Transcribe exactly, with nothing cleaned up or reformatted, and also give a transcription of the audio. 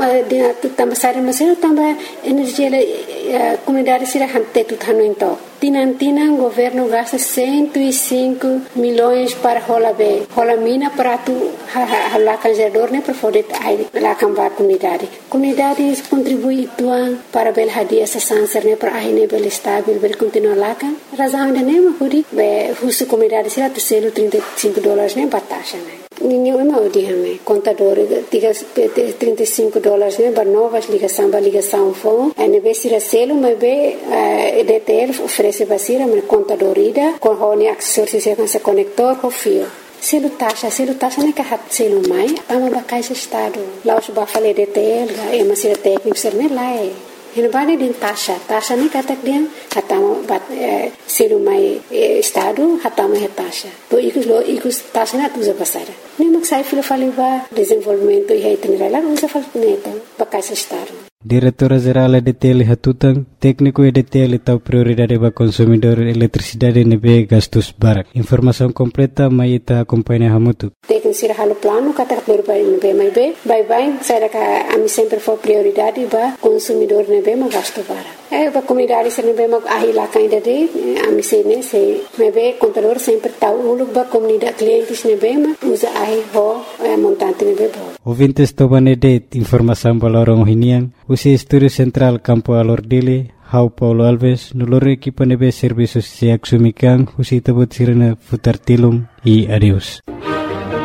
dia tu tambah sari masih tambah energia a comunidade sira hante tu thano então tinantina governo gasta cento e cinco milhões para rola be rola mina para tu hala canjador né para poder ai lá cambar comunidade comunidade contribui tuan para bel hadia essa sanser né para ai né bel estável bel continuar lá kan razão ainda nem mas be husu comunidade sira tu selo trinta e cinco dólares né batasha né ninguém mau dia me contador tiga trinta e cinco dólares né para novas ligação para ligação fone é be sira selo mas be E D T L oferece basira mas contador ida com hone acessórios com esse conector com fio selo taxa selo taxa nem que hat selo mai tama ba caixa estado lá os ba fale D T L é mas sira técnico ser nem lá é Hina bani din taxa, taxa ni katak dia hatama bat selu mai estado hatama he taxa. To ikus lo ikus taxa na tuza pasara. Ni maksai filo fali ba desenvolvimento e itinerário usa fal neta bakais estado. Diretora-Geral E D T L Hatutang, técnico E D T L tahu prioridade para consumidor eletricidade nebe gastos barak. Informação completa mai ita companhia Hamutu. Técnico sira halo plano kata prioridade nebe mai be, bye bye, saya ka ami sempre for prioridade ba consumidor nebe ma gasto barak. Eh ba comunidade sira nebe ma ahila kainda de ami se ne se nebe contador sempre tahu uluk ba comunidade clientes nebe ma usa ahi ho montante nebe bo. Ouvintes tobane de informação balorong hiniang usi Estúdio Central Campo Alordile, Hau Paulo Alves, noloro equipa nebe serviços siak sumikan, usi tabut sirena futar tilum e adeus.